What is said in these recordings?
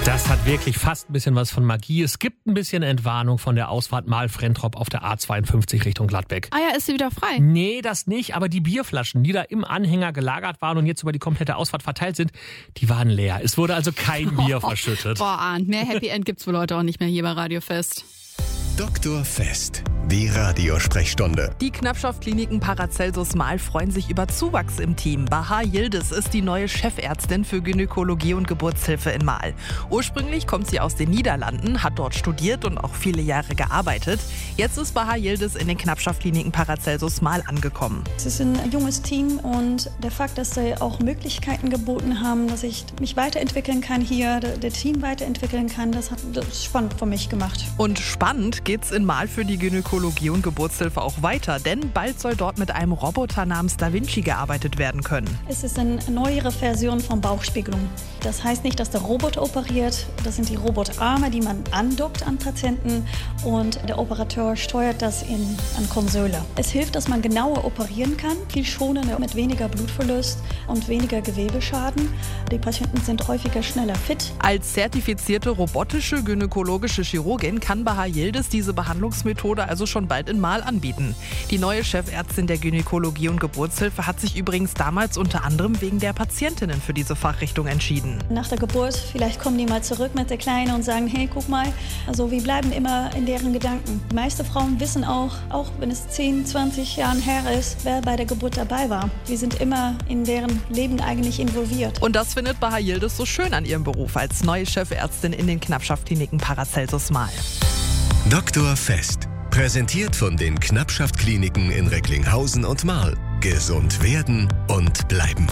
Das hat wirklich fast ein bisschen was von Magie. Es gibt ein bisschen Entwarnung von der Ausfahrt Mahl-Frentrop auf der A52 Richtung Gladbeck. Ah ja, ist sie wieder frei? Nee, das nicht. Aber die Bierflaschen, die da im Anhänger gelagert waren und jetzt über die komplette Ausfahrt verteilt sind, die waren leer. Es wurde also kein Bier verschüttet. Boah, Arndt, mehr Happy End gibt's wohl heute auch nicht mehr hier bei Radio Fest. Dr. Fest, die Radiosprechstunde. Die Knappschaft-Kliniken Paracelsus Mahl freuen sich über Zuwachs im Team. Bahar Yildiz ist die neue Chefärztin für Gynäkologie und Geburtshilfe in Mahl. Ursprünglich kommt sie aus den Niederlanden, hat dort studiert und auch viele Jahre gearbeitet. Jetzt ist Bahar Yildiz in den Knappschaft-Kliniken Paracelsus Mahl angekommen. Es ist ein junges Team und der Fakt, dass sie auch Möglichkeiten geboten haben, dass ich mich weiterentwickeln kann hier, der Team weiterentwickeln kann, das ist spannend für mich gemacht. Und spannend geht's in Mahl für die Gynäkologie und Geburtshilfe auch weiter, denn bald soll dort mit einem Roboter namens Da Vinci gearbeitet werden können. Es ist eine neuere Version von Bauchspiegelung. Das heißt nicht, dass der Roboter operiert, das sind die Robotarme, die man andockt an Patienten und der Operateur steuert das an Konsole. Es hilft, dass man genauer operieren kann, viel schonender mit weniger Blutverlust und weniger Gewebeschaden. Die Patienten sind häufiger schneller fit. Als zertifizierte robotische gynäkologische Chirurgin kann Bahar Yildiz diese Behandlungsmethode also schon bald in Mahl anbieten. Die neue Chefärztin der Gynäkologie und Geburtshilfe hat sich übrigens damals unter anderem wegen der Patientinnen für diese Fachrichtung entschieden. Nach der Geburt, vielleicht kommen die mal zurück mit der Kleinen und sagen, hey, guck mal, also wir bleiben immer in deren Gedanken. Die meisten Frauen wissen auch wenn es 10, 20 Jahren her ist, wer bei der Geburt dabei war. Wir sind immer in deren Leben eigentlich involviert. Und das findet Bahar Yildiz so schön an ihrem Beruf als neue Chefärztin in den Knappschaft-Kliniken Paracelsus Mahl. Dr. Fest, präsentiert von den Knappschaft-Kliniken in Recklinghausen und Mahl. Gesund werden und bleiben.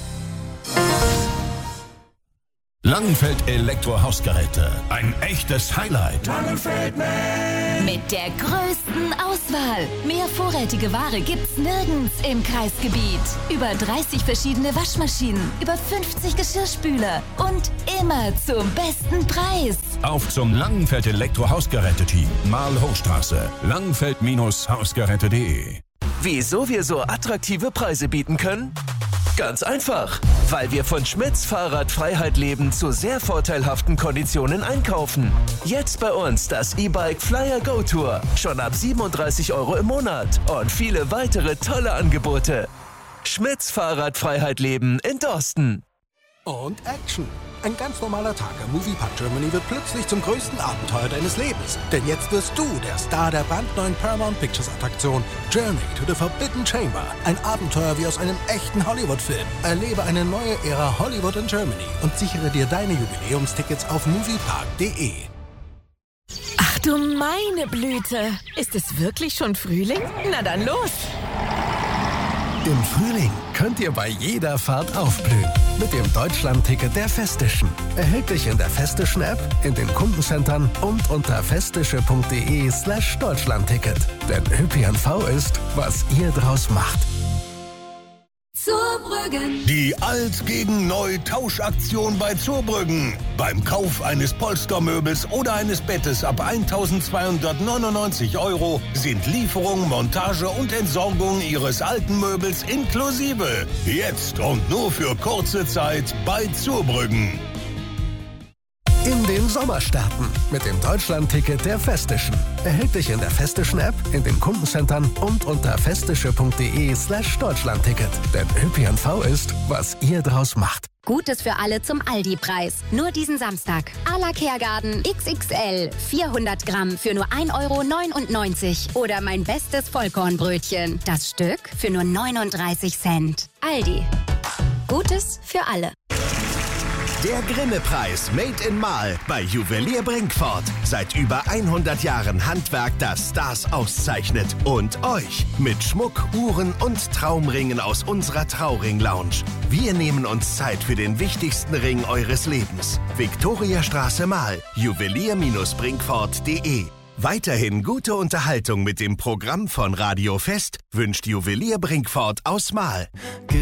Langenfeld Elektrohausgeräte. Ein echtes Highlight. Mit der größten Auswahl. Mehr vorrätige Ware gibt's nirgends im Kreisgebiet. Über 30 verschiedene Waschmaschinen, über 50 Geschirrspüler und immer zum besten Preis. Auf zum Langenfeld Elektrohausgeräte-Team. Mahl-Hochstraße. Langenfeld-Hausgeräte.de. Wieso wir so attraktive Preise bieten können? Ganz einfach, weil wir von Schmitz Fahrradfreiheit leben zu sehr vorteilhaften Konditionen einkaufen. Jetzt bei uns das E-Bike Flyer Go Tour, schon ab 37 € im Monat und viele weitere tolle Angebote. Schmitz Fahrradfreiheit leben in Dorsten. Und Action. Ein ganz normaler Tag am Moviepark Germany wird plötzlich zum größten Abenteuer deines Lebens. Denn jetzt wirst du der Star der brandneuen Paramount Pictures Attraktion Journey to the Forbidden Chamber. Ein Abenteuer wie aus einem echten Hollywood-Film. Erlebe eine neue Ära Hollywood in Germany und sichere dir deine Jubiläumstickets auf moviepark.de. Ach du meine Blüte. Ist es wirklich schon Frühling? Na dann los! Im Frühling könnt ihr bei jeder Fahrt aufblühen. Mit dem Deutschland-Ticket der Festischen. Erhältlich in der Festischen-App, in den Kundencentern und unter festische.de/Deutschlandticket. Denn ÖPNV ist, was ihr draus macht. Zurbrüggen. Die Alt gegen Neu Tauschaktion bei Zurbrüggen. Beim Kauf eines Polstermöbels oder eines Bettes ab 1.299 € sind Lieferung, Montage und Entsorgung Ihres alten Möbels inklusive. Jetzt und nur für kurze Zeit bei Zurbrüggen. In den Sommer starten mit dem Deutschland-Ticket der Festischen. Erhältlich in der Festischen-App, in den Kundencentern und unter festische.de/Deutschlandticket. Denn ÖPNV ist, was ihr draus macht. Gutes für alle zum Aldi-Preis. Nur diesen Samstag. A la Kehrgarten XXL. 400 Gramm für nur 1,99 € Oder mein bestes Vollkornbrötchen. Das Stück für nur 39 Cent. Aldi. Gutes für alle. Der Grimme-Preis Made in Mahl bei Juwelier Brinkfort. Seit über 100 Jahren Handwerk, das Stars auszeichnet. Und euch mit Schmuck, Uhren und Traumringen aus unserer Trauring-Lounge. Wir nehmen uns Zeit für den wichtigsten Ring eures Lebens. Viktoriastraße Mahl. Juwelier-Brinkfort.de. Weiterhin gute Unterhaltung mit dem Programm von Radio Fest wünscht Juwelier Brinkfort aus Mahl.